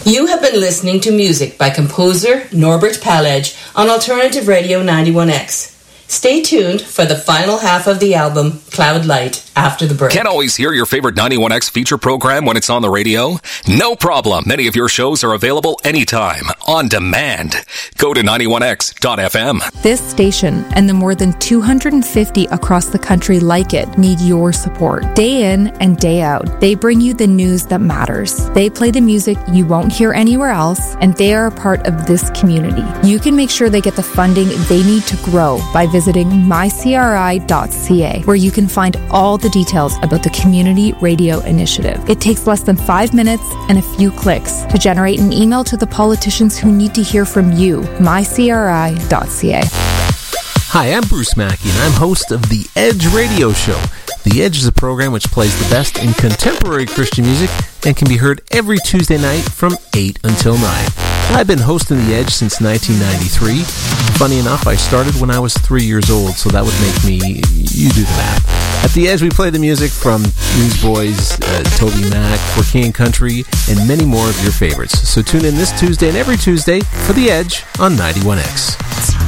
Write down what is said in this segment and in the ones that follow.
You have been listening to music by composer Norbert Palledge on Alternative Radio 91X. Stay tuned for the final half of the album, Cloud Light, after the break. Can't always hear your favorite 91X feature program when it's on the radio? No problem. Many of your shows are available anytime, on demand. Go to 91X.fm. This station and the more than 250 across the country like it need your support. Day in and day out, they bring you the news that matters. They play the music you won't hear anywhere else, and they are a part of this community. You can make sure they get the funding they need to grow by visiting mycri.ca, where you can find all the details about the Community Radio Initiative. It takes less than 5 minutes and a few clicks to generate an email to the politicians who need to hear from you. mycri.ca. Hi, I'm Bruce Mackey, and I'm host of The Edge Radio Show. The Edge is a program which plays the best in contemporary Christian music and can be heard every Tuesday night from 8 until 9. I've been hosting The Edge since 1993. Funny enough, I started when I was 3 years old, so that would make me, you do the math. At The Edge, we play the music from Newsboys, Toby Mac, For King and Country, and many more of your favorites. So tune in this Tuesday and every Tuesday for The Edge on 91X.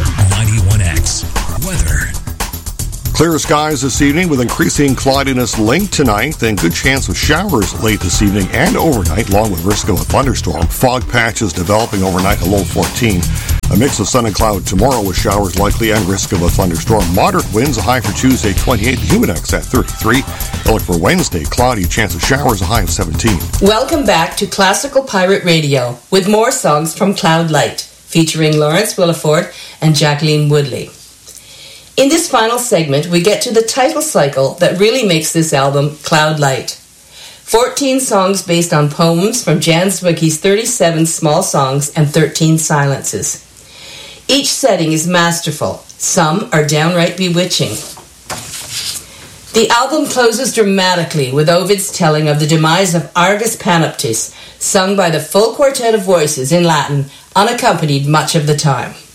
91X Weather. Clear skies this evening with increasing cloudiness late tonight, and good chance of showers late this evening and overnight, along with risk of a thunderstorm. Fog patches developing overnight, a low 14. A mix of sun and cloud tomorrow with showers likely and risk of a thunderstorm. Moderate winds, a high for Tuesday, 28. Humidex at 33. Look for Wednesday, cloudy, chance of showers, a high of 17. Welcome back to Classical Pirate Radio with more songs from Cloud Light, featuring Lawrence Williford and Jacqueline Woodley. In this final segment, we get to the title cycle that really makes this album Cloud Light. 14 songs based on poems from Jan Zwicky's 37 small songs and 13 silences. Each setting is masterful. Some are downright bewitching. The album closes dramatically with Ovid's telling of the demise of Argus Panoptis, sung by the full quartet of voices in Latin, unaccompanied much of the time.